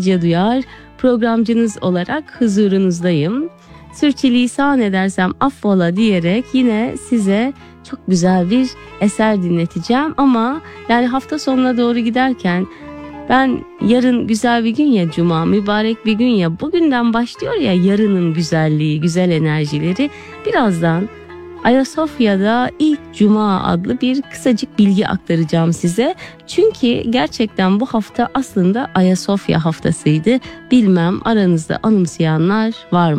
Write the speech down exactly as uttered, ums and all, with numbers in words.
Hatice Duyar, programcınız olarak huzurunuzdayım. Sürçülisan edersem affola diyerek yine size çok güzel bir eser dinleteceğim. Ama yani hafta sonuna doğru giderken ben yarın güzel bir gün ya, cuma mübarek bir gün ya, bugünden başlıyor ya yarının güzelliği, güzel enerjileri. Birazdan Ayasofya'da ilk cuma adlı bir kısacık bilgi aktaracağım size. Çünkü gerçekten bu hafta aslında Ayasofya haftasıydı. Bilmem aranızda anımsayanlar var mı?